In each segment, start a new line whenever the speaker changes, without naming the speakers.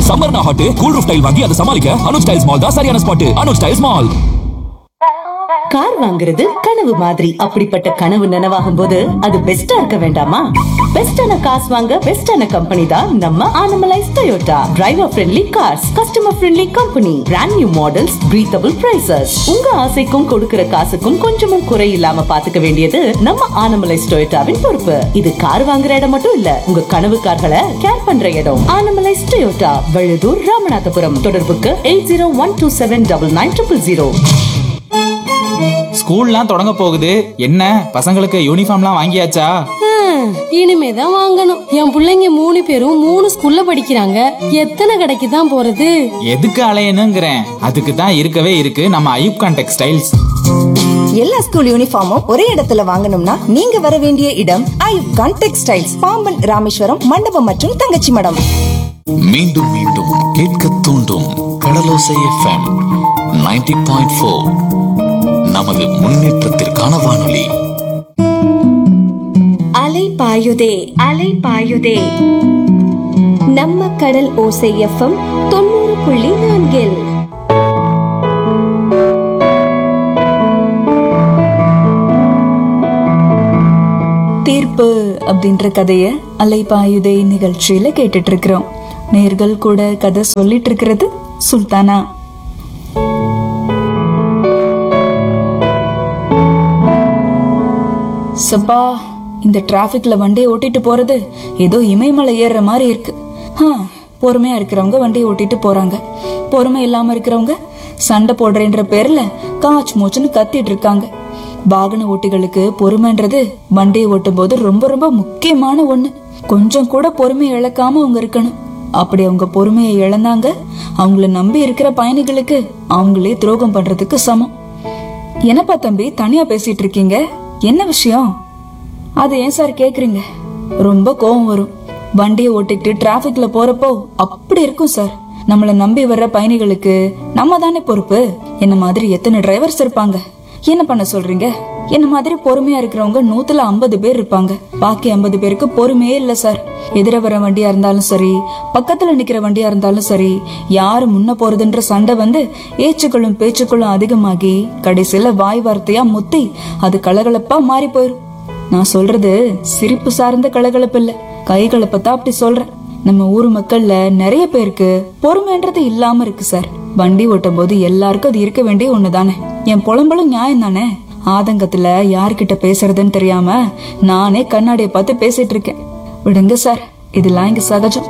சம்மர்னா hot cool roof tail வாங்கி அதை சமாளிக்க அனுஜ் டைல்ஸ் மால் தான் சரியான spot. Anuj tiles mall.
Car வாங்குறது கனவு மாதிரி. அப்படிப்பட்ட கனவு நனவாகும் போது அது பெஸ்டா இருக்க வேண்டாமா? பெஸ்டான காசு வாங்க பெஸ்டான கம்பெனி தான் நம்ம Anamallais Toyota. Driver friendly cars, customer friendly company, brand new models, breathable prices. உங்க ஆசைக்கும் கொடுக்கிற காசுக்கும் கொஞ்சமும் குறை இல்லாம பாத்துக்க வேண்டியது நம்ம ஆனமலைஸ் டொயோட்டாவின் பொறுப்பு. இது கார் வாங்குற இடம் மட்டும் இல்ல, உங்க கனவு கார்களை கேர் பண்ற இடம். ஆனமலைஸ் டொயோட்டா, வழுதூர், ராமநாதபுரம். தொடர்புக்கு 8012799000.
ஸ்கூல்லாம் தொடங்க போகுது. என்ன பசங்களுக்கு யூனிஃபார்ம்லாம் வாங்கியாச்சா?
இனிமேதான் வாங்கணும். என் பிள்ளைங்க 3 பேரும் 3 ஸ்கூல்ல படிக்கிறாங்க. எத்தனை கடைக்கு தான் போறது?
எதுக்கு அலையணுங்கிறேன். அதுக்கு தான் இருக்கவே இருக்கு நம்ம ஐயூப் கான் டெக்ஸ்டைல்ஸ்.
எல்லா ஸ்கூல் யூனிஃபார்மும் ஒரே இடத்துல வாங்கணும்னா நீங்க வர வேண்டிய இடம் ஐயூப் கான் டெக்ஸ்டைல்ஸ், பாம்பன், ராமேஸ்வரம், மண்டபம் மற்றும் தங்கச்சி மடம்.
மீண்டும் மீண்டும் கேட்க தூண்டும் கடலோசை FM 90.4 நமது முன்னேற்றத்திற்கான வானொலி.
அலை பாயுதே அலை பாயுதே நம்ம கடல் ஓசை FM 90.4.
தீர்ப்பு அப்படின்ற கதைய அலைபாயுதே நிகழ்ச்சியில கேட்டுட்டு இருக்கிறோம். நேர்கள் கூட கதை சொல்லிட்டு இருக்கிறது சுல்தானா. சப்பா, இந்த டிராபிக்ல வண்டியை ஓட்டிட்டு போறது ஏதோ இமயமலை ஏறுற மாதிரி இருக்கு. பொறுமையா இருக்கிறவங்க வண்டியை ஓட்டிட்டு போறாங்க, பொறுமை இல்லாம இருக்கிறவங்க சண்டை போடுறேன்ற பேர்ல காச்சு மூச்சுன்னு கத்திட்டு இருக்காங்க. வாகன ஓட்டிகளுக்கு பொறுமைன்றது வண்டியை ஓட்டும் போது ரொம்ப ரொம்ப முக்கியமான ஒண்ணு. கொஞ்சம் கூட பொறுமையை இழக்காம அவங்க இருக்கணும். அப்படி அவங்க பொறுமையை இழந்தாங்க, அவங்கள நம்பி இருக்கிற பயணிகளுக்கு அவங்களே துரோகம் பண்றதுக்கு சமம். என்னப்பா தம்பி தனியா பேசிட்டு இருக்கீங்க, என்ன விஷயம்? அது ஏன் சார் கேக்குறீங்க? ரொம்ப கோவம் வரும். வண்டியை ஓட்டிட்டு டிராபிக்ல போறப்போ அப்படி இருக்கும் சார். நம்மள நம்பி வர்ற பயணிகளுக்கு நம்ம தானே பொறுப்பு. என்ன மாதிரி எத்தனை டிரைவர்ஸ் இருப்பாங்க. என்ன பண்ண சொல்றீங்க? என்ன மாதிரி பொறுமையா இருக்கிறவங்க 150 பேர் இருப்பாங்க. பாக்கி 50 பேருக்கு பொறுமையே இல்ல சார். எதிர வர வண்டியா இருந்தாலும் சரி, பக்கத்துல நிக்கிற வண்டியா இருந்தாலும் சரி, யாரு முன்ன போறதுன்ற சண்டை வந்து ஏச்சுக்களும் பேச்சுக்களும் அதிகமாகி கடைசியில வாய் வார்த்தையா முத்தி அது கலகலப்பா மாறி போயிரும். நான் சொல்றது சிரிப்பு சார்ந்த கலகலப்பு இல்ல, கைகலப்பத்தான் அப்படி சொல்றேன். நம்ம ஊர் மக்கள்ல நிறைய பேருக்கு பொறுமைன்றது இல்லாம இருக்கு சார். வண்டி ஓட்டும் போது எல்லாருக்கும் அது இருக்க வேண்டிய ஒண்ணுதானே. என் புலம்பலும் நியாயம் தானே. ஆதங்கத்துல யார்கிட்ட பேசுறதுன்னு தெரியாம நானே கண்ணாடியை பார்த்து பேசிட்டு இருக்கேன். விடுங்க சார், இதெல்லாம் இங்க சகஜம்.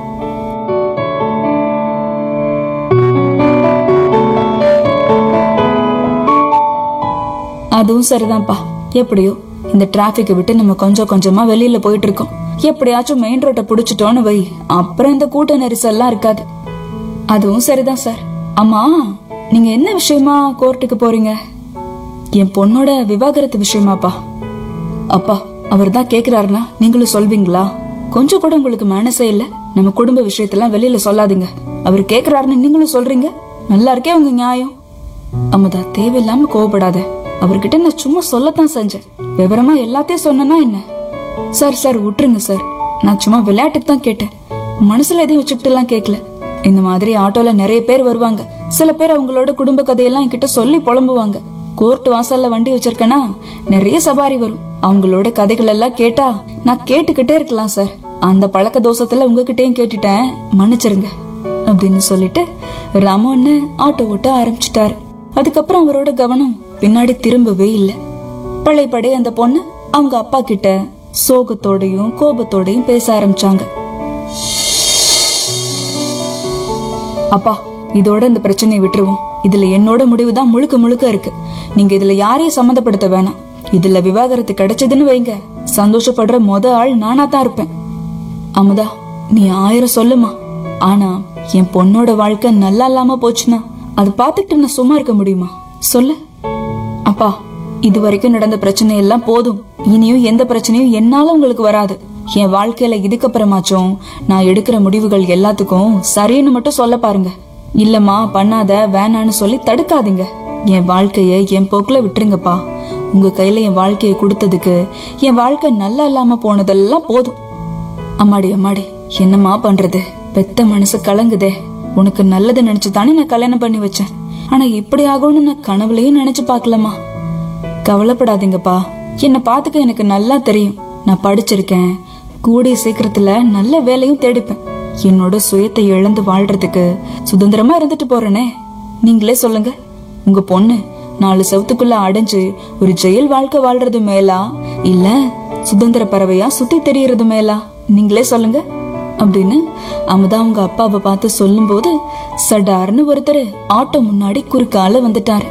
அதுவும் சரிதான்ப்பா. எப்படியோ இந்த டிராபிக்கை விட்டு நம்ம கொஞ்சம் கொஞ்சமா வெளியில போயிட்டு இருக்கோம். எப்படியாச்சும் மெயின் ரோட்டை புடிச்சிட்டோன்னு வை, அப்புறம் இந்த கூட்ட நெரிசல்லாம் இருக்காது. அதுவும் சரிதான் சார். அம்மா, நீங்க என்ன விஷயமா கோர்ட்டுக்கு போறீங்க? என் பொண்ணோட விவாகரத்து விஷயமாப்பா. அப்பா, அவர் தான் கேக்குறாருன்னா நீங்களும் சொல்வீங்களா? கொஞ்சம் கூட உங்களுக்கு மனசே இல்ல? நம்ம குடும்ப விஷயத்தெல்லாம் வெளியில சொல்லாதீங்க. அவர் கேக்குறாருன்னு நீங்களும் சொல்றீங்க. நல்லா இருக்கே உங்க நியாயம். அம்மதா, தேவையில்லாம கோவப்படாத. அவர்கிட்ட நான் சும்மா சொல்லத்தான் செஞ்சேன். விவரமா எல்லாத்தையும் சொன்னா என்ன? சார் சார் விட்டுருங்க சார். நான் சும்மா விளையாட்டுக்கு தான் கேட்டேன். மனசுல எதையும் வச்சுக்கிட்டு எல்லாம் கேட்கல. இந்த மாதிரி ஆட்டோல நிறைய பேர் வருவாங்க. சில பேர் அவங்களோட குடும்ப கதையெல்லாம் என்கிட்ட சொல்லி புலம்புவாங்க. கோர்ட் வாசல்ல வண்டி வச்சிருக்கேன்னா நிறைய சவாரி வரும். அவங்களோட கதைகள் எல்லாம் கேட்டா நான் கேட்டுக்கிட்டே இருக்கலாம் சார். அந்த பழக்க தோஷத்துல உங்ககிட்டயும் கேட்டுட்டேன், மன்னிச்சிருங்க அப்படின்னு சொல்லிட்டு ராமன்னு ஆட்டோ ஓட்ட ஆரம்பிச்சுட்டாரு. அதுக்கப்புறம் அவரோட கவனம் பின்னாடி திரும்பவே இல்லை. பழையபடி அந்த பொண்ணு அவங்க அப்பா கிட்ட சோகத்தோடையும் கோபத்தோடையும் பேச ஆரம்பிச்சாங்க. அப்பா, இதோட இந்த பிரச்சனையை விட்டுருவோம். இதுல என்னோட முடிவுதான் முழுக்க முழுக்க இருக்கு. நீங்க இதுல யாரையும் சம்மந்தப்படுத்த வேணாம். இதுல விவாகரத்து கிடைச்சதுன்னு வைங்க, சந்தோஷப்படுற ஆள் நானா தான் இருப்பேன். அமுதா, நீ 1000 சொல்லுமா. ஆனா என் பொண்ணோட வாழ்க்கை நல்லா இல்லாம போச்சுன்னா அது பாத்துக்கிட்டு நான் சும்மா இருக்க முடியுமா? சொல்லு. அப்பா, இது வரைக்கும் நடந்த பிரச்சனை எல்லாம் போதும். இனியும் எந்த பிரச்சனையும் என்னால உங்களுக்கு வராது. என் வாழ்க்கையில இதுக்கப்புறமாச்சும் நான் எடுக்கிற முடிவுகள் எல்லாத்துக்கும் சரின்னு மட்டும் சொல்ல பாருங்க. இல்லம்மா பண்ணாத, வேணான்னு சொல்லி தடுக்காதீங்க. என் வாழ்க்கைய என் போக்குல விட்டுருங்கப்பா. உங்க கையில என் வாழ்க்கையை கொடுத்ததுக்கு என் வாழ்க்கை நல்லா இல்லாம போனதெல்லாம் போதும். அம்மாடி அம்மாடி, என்னம்மா பண்றது? பெத்த மனசு கலங்குதே. உனக்கு நல்லது நினைச்சு தானே நான் கல்யாணம் பண்ணி வச்சேன். ஆனா இப்படி ஆகும்னு நான் கனவுலயும் நினைச்சு பார்க்கலமா. கவலைப்படாதீங்கப்பா, என்ன பாத்துக்க எனக்கு நல்லா தெரியும். நான் படிச்சிருக்கேன், கூடிய சீக்கிரத்துல நல்ல வேலையும் தேடிப்பேன். என்னோட சுயத்தை இழந்து வாழ்றதுக்கு சுதந்திரமா இருந்துட்டு போறேனே. நீங்களே சொல்லுங்க, உங்க பொண்ணு 4 செவத்துக்குள்ள அடைஞ்சு ஒரு ஜெயில் வாழ்க்கை வாழ்றது மேலா, இல்ல சுதந்திர பறவையா சுத்தி தெரியறது மேலா? நீங்களே சொல்லுங்க அப்படின்னு அமுதா அவங்க அப்பாவை பார்த்து சொல்லும் போது சடார்னு ஒருத்தர் ஆட்டோ முன்னாடி குறுக்கால வந்துட்டாரு.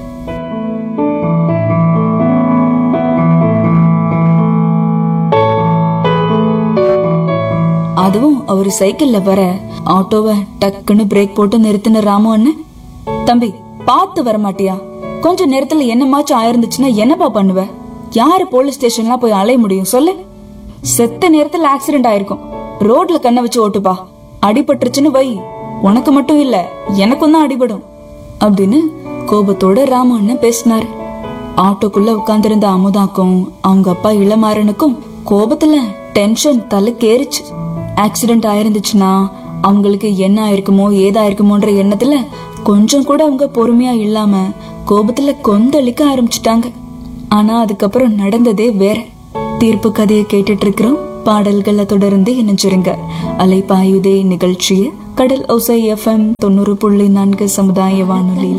அதுவும் அவரு சைக்கிள்ல வர ஆட்டோவை டக்குன்னு பிரேக் போட்டு நிறுத்தின ராமு அண்ணன், தம்பி பார்த்து வர மாட்டியா? கொஞ்ச நேரத்துல என்னமாச்சும் ஆயிருந்துச்சுன்னா என்னப்பா பண்ணுவ? யாரு போலீஸ் ஸ்டேஷன்லாம் போய் அலைய முடியும் சொல்லு? செத்த நேரத்துல ஆக்சிடென்ட் ஆயிருக்கும், ரோட்ல கண்ணை வச்சு ஓட்டுப்பா. அடிபட்டுருச்சுன்னு வை, உனக்கு மட்டும் இல்ல எனக்கும் தான் அடிபடும் அப்படின்னு கோபத்தோட ராமு அண்ணன் பேசினாரு. ஆட்டோக்குள்ள உட்கார்ந்திருந்த அமுதாக்கும் அவங்க அப்பா இளமாறனுக்கும் கோபத்துல டென்ஷன் தலைக்கேறிச்சு. ஆக்சிடென்ட் ஆயிருந்துச்சுன்னா அவங்களுக்கு என்ன ஆயிருக்குமோ ஏதாயிருக்குமோன்ற எண்ணத்துல கொஞ்சம் கூட அவங்க பொறுமையா இல்லாம கோபத்துல கொந்தளிக்க ஆரம்பிச்சுட்டாங்க. ஆனா அதுக்கப்புறம் நடந்ததே வேற. தீர்ப்பு கதையை கேட்டுட்டு இருக்கிறோம். பாடல்களை தொடர்ந்து இணைஞ்சிருங்க. அலைப்பாயுதே நிகழ்ச்சியை கடல் ஓசை FM 90.4 சமுதாய வானொலியில